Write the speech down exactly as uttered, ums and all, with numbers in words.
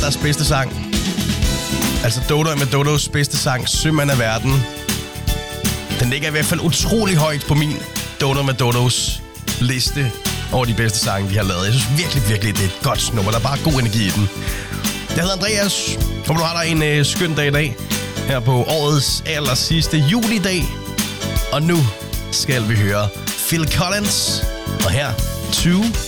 deres bedste sang. Altså Dodo med Dodos bedste sang, Sømand af verden. Den ligger i hvert fald utrolig højt på min Dodo med Dodos liste over de bedste sange, de har lavet. Jeg synes virkelig, virkelig, det er et godt nummer. Der er bare god energi i den. Jeg hedder Andreas. Håber, du har dig en øh, skøn dag i dag. Her på årets aller sidste julidag. Og nu skal vi høre Phil Collins. Og her, Two